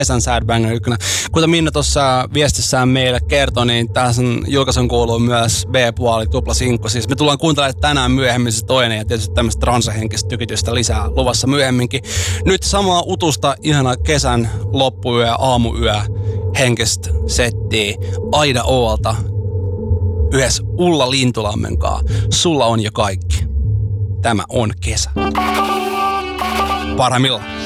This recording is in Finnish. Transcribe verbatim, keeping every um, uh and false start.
kesän Sad Banger ykkönen. Kuten Minna tuossa viestissään meille kertoi, niin tähän julkaisun kuuluu myös B-puoli, tuplasinkku. Siis me tullaan kuuntelemaan tänään myöhemmin se toinen ja tietysti tämmöistä transahenkistä tykitystä lisää luvassa myöhemminkin. Nyt samaa utusta ihana kesän loppuyö, aamuyö henkistä settiä Aida Oolta yhdessä Ulla Lintulammen kanssa. Sulla on jo kaikki. Tämä on kesä. Parhaimmillaan.